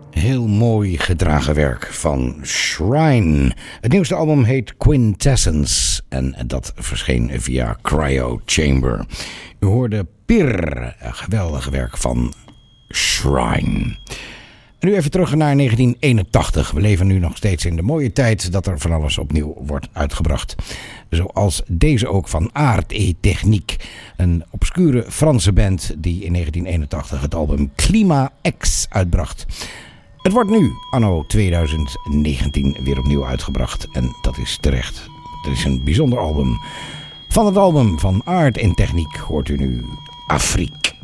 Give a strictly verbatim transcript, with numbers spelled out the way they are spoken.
Heel mooi gedragen werk van Shrine. Het nieuwste album heet Quintessence en dat verscheen via Cryo Chamber. U hoorde Pir, een geweldig werk van Shrine. En nu even terug naar negentien eenentachtig. We leven nu nog steeds in de mooie tijd dat er van alles opnieuw wordt uitgebracht. Zoals deze ook van Art et Technique. Een obscure Franse band die in negentien eenentachtig het album Clima X uitbracht. Het wordt nu, anno tweeduizend negentien, weer opnieuw uitgebracht. En dat is terecht. Het is een bijzonder album. Van het album van Art en Techniek hoort u nu Afrique.